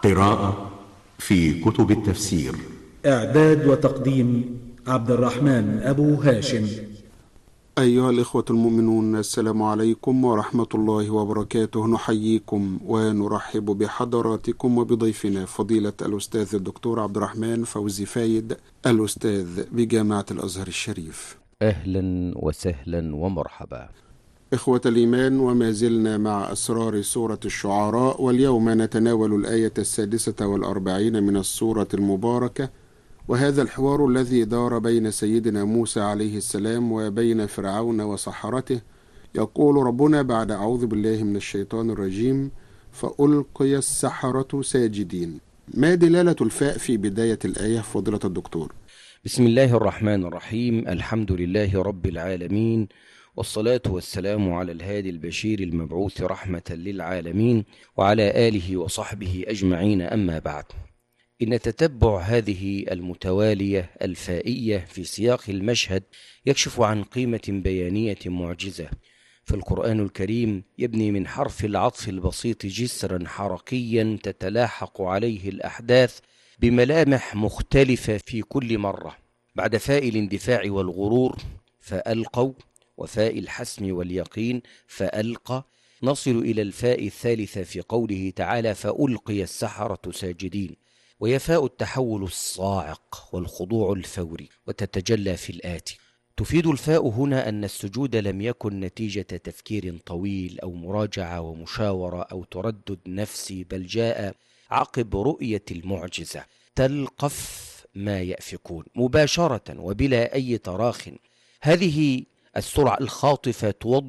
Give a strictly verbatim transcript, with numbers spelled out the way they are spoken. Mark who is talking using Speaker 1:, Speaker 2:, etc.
Speaker 1: قراءة في كتب التفسير.
Speaker 2: إعداد وتقديم عبد الرحمن أبو هاشم.
Speaker 3: أيها الإخوة المؤمنون، السلام عليكم ورحمة الله وبركاته. نحييكم ونرحب بحضراتكم وبضيفنا فضيلة الأستاذ الدكتور عبد الرحمن فوزي فايد، الأستاذ بجامعة الأزهر الشريف.
Speaker 4: أهلا وسهلا ومرحبا
Speaker 3: إخوة الإيمان، وما زلنا مع أسرار سورة الشعراء، واليوم نتناول الآية السادسة والأربعين من السورة المباركة، وهذا الحوار الذي دار بين سيدنا موسى عليه السلام وبين فرعون وسحرته. يقول ربنا بعد أعوذ بالله من الشيطان الرجيم: فألقي السحرة ساجدين. ما دلالة الفاء في بداية الآية فضيلة الدكتور؟
Speaker 4: بسم الله الرحمن الرحيم. الحمد لله رب العالمين، والصلاة والسلام على الهادي البشير المبعوث رحمة للعالمين، وعلى آله وصحبه أجمعين. أما بعد، إن تتبع هذه المتوالية الفائية في سياق المشهد يكشف عن قيمة بيانية معجزة. فالقرآن الكريم يبني من حرف العطف البسيط جسرا حركيا تتلاحق عليه الأحداث بملامح مختلفة في كل مرة. بعد فاء الاندفاع والغرور فألقوا، وفاء الحسم واليقين فألقى، نصل إلى الفاء الثالثة في قوله تعالى: فألقي السحرة ساجدين، وهي فاء التحول الصاعق والخضوع الفوري، وتتجلى في الآتي. تفيد الفاء هنا أن السجود لم يكن نتيجة تفكير طويل أو مراجعة ومشاورة أو تردد نفسي، بل جاء عقب رؤية المعجزة. تلقف ما يأفكون مباشرة وبلا أي تراخ. هذه السرعة الخاطفة توضح